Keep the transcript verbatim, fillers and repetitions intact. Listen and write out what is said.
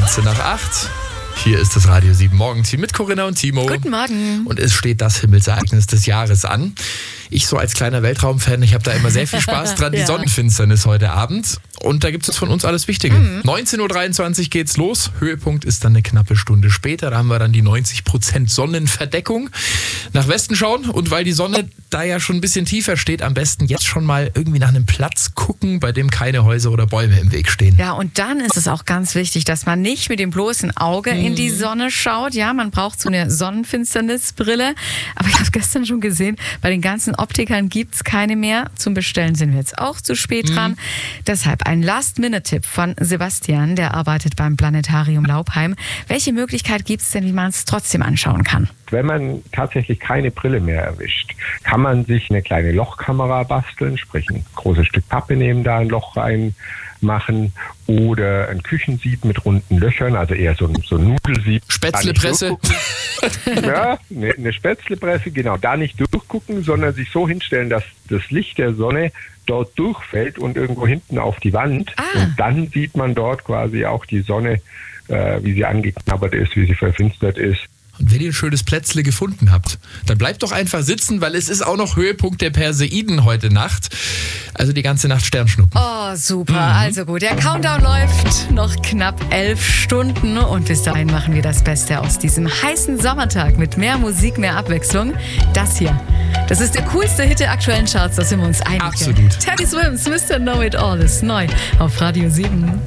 achtzehn nach acht. Hier ist das Radio sieben Morgenteam mit Corinna und Timo. Guten Morgen. Und es steht das Himmelsereignis des Jahres an. Ich so als kleiner Weltraumfan, ich habe da immer sehr viel Spaß dran. Die Ja. Sonnenfinsternis heute Abend. Und da gibt es von uns alles Wichtige. Mhm. neunzehn Uhr dreiundzwanzig geht's los. Höhepunkt ist dann eine knappe Stunde später. Da haben wir dann die neunzig Prozent Sonnenverdeckung. Nach Westen schauen. Und weil die Sonne da ja schon ein bisschen tiefer steht, am besten jetzt schon mal irgendwie nach einem Platz gucken, bei dem keine Häuser oder Bäume im Weg stehen. Ja, und dann ist es auch ganz wichtig, dass man nicht mit dem bloßen Auge mhm. in die Sonne schaut. Ja, man braucht so eine Sonnenfinsternisbrille. Aber ich habe gestern schon gesehen, bei den ganzen Optikern gibt es keine mehr. Zum Bestellen sind wir jetzt auch zu spät dran. Mhm. Deshalb ein Last-Minute-Tipp von Sebastian, der arbeitet beim Planetarium Laubheim. Welche Möglichkeit gibt es denn, wie man es trotzdem anschauen kann? Wenn man tatsächlich keine Brille mehr erwischt, kann man sich eine kleine Lochkamera basteln, sprich ein großes Stück Pappe nehmen, da ein Loch reinmachen oder ein Küchensieb mit runden Löchern, also eher so ein, so ein Nudelsieb. Spätzlepresse. Ja, eine, eine Spätzlepresse, genau, da nicht durchgucken, sondern sich so hinstellen, dass das Licht der Sonne dort durchfällt und irgendwo hinten auf die Wand. Ah. Und dann sieht man dort quasi auch die Sonne, äh, wie sie angeknabbert ist, wie sie verfinstert ist. Und wenn ihr ein schönes Plätzle gefunden habt, dann bleibt doch einfach sitzen, weil es ist auch noch Höhepunkt der Perseiden heute Nacht. Also die ganze Nacht Sternschnuppen. Oh, super. Mhm. Also gut, der Countdown läuft noch knapp elf Stunden und bis dahin machen wir das Beste aus diesem heißen Sommertag mit mehr Musik, mehr Abwechslung. Das hier, das ist der coolste Hit der aktuellen Charts, da sind wir uns einig. Absolut. Teddy Swims, Mister Know It All ist neu auf Radio sieben.